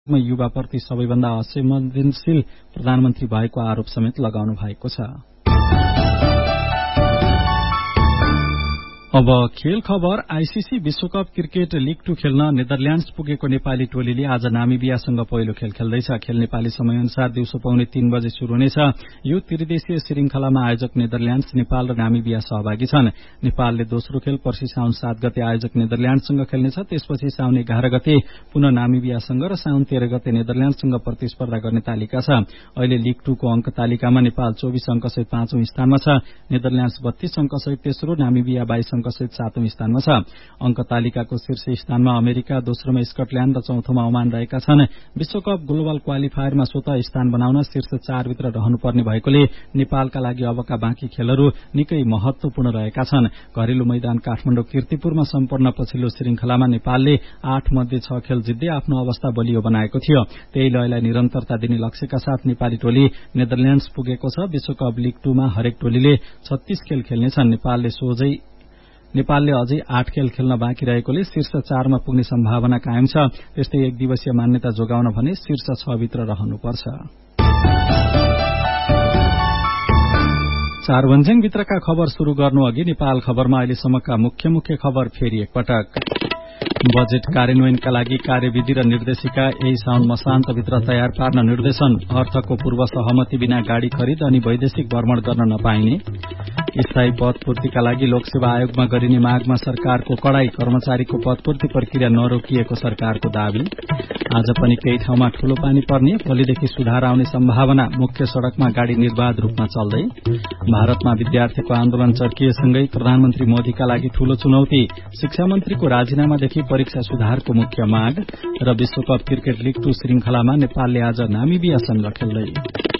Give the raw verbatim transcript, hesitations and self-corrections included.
युवाप्रति सबैभन्दा असंवेदनशील प्रधानमन्त्री भएको आरोप समेत लगाउनु भएको छ। अब खेल खबर। आईसीसी विश्वकप क्रिकेट लीग टू खेल्न नेदरल्याण्ड्स पुगेको नेपाली टोलीले आज नामिबियासँग पहिलो खेल खेल्दैछ। खेल नेपाली समय अनुसार दिउँसो पाउने तीन बजे शुरू हुनेछ। यो त्रिदेशीय श्रृंखलामा आयोजक नेदरल्याण्ड्स, नेपाल र नामिबिया सहभागी छन्। नेपालले दोस्रो खेल पर्सि साउन सात गते आयोजक नेदरल्याण्ड्ससँग खेल्नेछ। त्यसपछि साउन एघार गते पुनः नामिबियासँग र साउन तेह्र गते नेदरल्याण्ड्ससँग प्रतिस्पर्धा गर्ने तालिका छ। अहिले लीग टू को अंक तालिकामा नेपाल चौबीस अंकसहित पाँचौं स्थानमा छ, नेदरल्याण्ड्स बत्तीस अंकसहित तेस्रो, नामिबिया बाइस अंकसहित सातौं स्थानमा छ। अंक तालिकाको शीर्ष स्थानमा अमेरिका, दोस्रोमा स्कटल्याण्ड र चौथोमा ओमान रहेका छन्। विश्वकप ग्लोबल क्वालिफायरमा स्वतः स्थान बनाउन शीर्ष चारभित्र रहनुपर्ने भएकोले नेपालका लागि अबका बाँकी खेलहरू निकै महत्वपूर्ण रहेका छन्। घरेलु मैदान काठमाडौँ कीर्तिपुरमा सम्पन्न पछिल्लो श्रृंखलामा नेपालले आठ मध्ये छ खेल जित्दै आफ्नो अवस्था बलियो बनाएको थियो। त्यही लयलाई निरन्तरता दिने लक्ष्यका साथ नेपाली टोली नेदरल्याण्ड्स पुगेको छ। विश्वकप लीग टू मा हरेक टोलीले छत्तीस खेल खेल्नेछन्। नेपालले सोझै नेपालले अझै आठ खेल खेल्न बाँकी रहेकोले शीर्ष चारमा पुग्ने सम्भावना कायम छ। त्यस्तै एक दिवसीय मान्यता जोगाउन भने शीर्ष छ भित्र रहनुपर्छ। चारभन्ज्याङ भित्रका खबर शुरू गर्नु अघि नेपाल खबरमा अहिलेसम्मका मुख्य मुख्य खबर फेरि एकपटक। बजेट कार्यान्वयनका लागि कार्यविधि र निर्देशिका यही साउन मसान्तभित्र तयार पार्न निर्देशन। अर्थको पूर्व सहमति बिना गाड़ी खरिद अनि वैदेशिक भ्रमण गर्न नपाइने। स्थायी पदपूर्तिका लागि लोकसेवा आयोगमा गरिने मागमा सरकारको कड़ाई। कर्मचारीको पदपूर्ति प्रक्रिया नरोकिएको सरकारको दावी। आज पनि केही ठाउँमा ठूलो पानी पर्ने, भोलिदेखि सुधार आउने सम्भावना। मुख्य सड़कमा गाड़ी निर्बाध रूपमा चल्दै। भारतमा विद्यार्थीको आन्दोलन चर्किएसँगै प्रधानमन्त्री मोदीका लागि ठूलो चुनौती। शिक्षा मन्त्रीको राजीनामादेखि परीक्षा सुधारको मुख्य माग। र विश्वकप क्रिकेट लीग टू श्रृंखलामा नेपालले आज नामिबियासँग खेल्दै।